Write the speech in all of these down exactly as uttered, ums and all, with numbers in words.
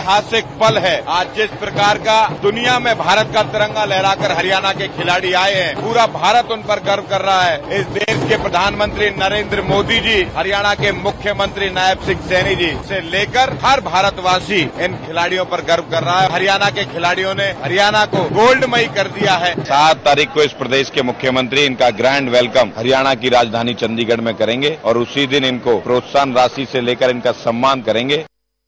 ऐतिहासिक पल है। आज जिस प्रकार का दुनिया में भारत का तिरंगा लहराकर हरियाणा के खिलाड़ी आए हैं, पूरा भारत उन पर गर्व कर रहा है। इस देश के प्रधानमंत्री नरेंद्र मोदी जी, हरियाणा के मुख्यमंत्री नायब सिंह सैनी जी से लेकर हर भारतवासी इन खिलाड़ियों पर गर्व कर रहा है। हरियाणा के खिलाड़ियों ने हरियाणा को गोल्डमयी कर दिया है। सात तारीख को इस प्रदेश के मुख्यमंत्री इनका ग्रैंड वेलकम हरियाणा की राजधानी चंडीगढ़ में करेंगे और उसी दिन इनको प्रोत्साहन राशि से लेकर इनका सम्मान करेंगे।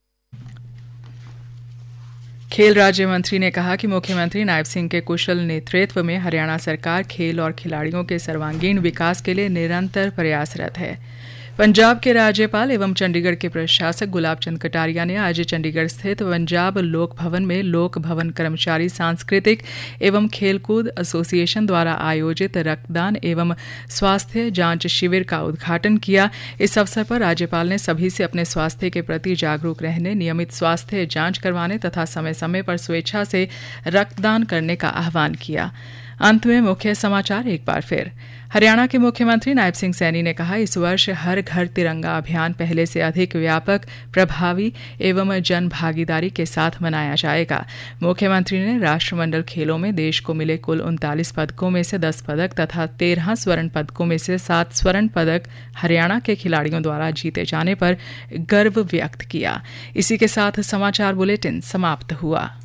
खेल राज्य मंत्री ने कहा कि मुख्यमंत्री नायब सिंह के कुशल नेतृत्व में हरियाणा सरकार खेल और खिलाड़ियों के सर्वांगीण विकास के लिए निरंतर प्रयासरत है। पंजाब के राज्यपाल एवं चंडीगढ़ के प्रशासक गुलाब चंद कटारिया ने आज चंडीगढ़ स्थित पंजाब लोक भवन में लोक भवन कर्मचारी सांस्कृतिक एवं खेलकूद एसोसिएशन द्वारा आयोजित रक्तदान एवं स्वास्थ्य जांच शिविर का उद्घाटन किया। इस अवसर पर राज्यपाल ने सभी से अपने स्वास्थ्य के प्रति जागरूक रहने, नियमित स्वास्थ्य जांच करवाने तथा समय समय पर स्वेच्छा से रक्तदान करने का आह्वान किया। अंत में मुख्य समाचार एक बार फिर। हरियाणा के मुख्यमंत्री नायब सिंह सैनी ने कहा, इस वर्ष हर घर तिरंगा अभियान पहले से अधिक व्यापक, प्रभावी एवं जन भागीदारी के साथ मनाया जाएगा। मुख्यमंत्री ने राष्ट्रमंडल खेलों में देश को मिले कुल उनतालीस पदकों में से दस पदक तथा तेरह स्वर्ण पदकों में से सात स्वर्ण पदक हरियाणा के खिलाड़ियों द्वारा जीते जाने पर गर्व व्यक्त किया। इसी के साथ समाचार बुलेटिन समाप्त हुआ।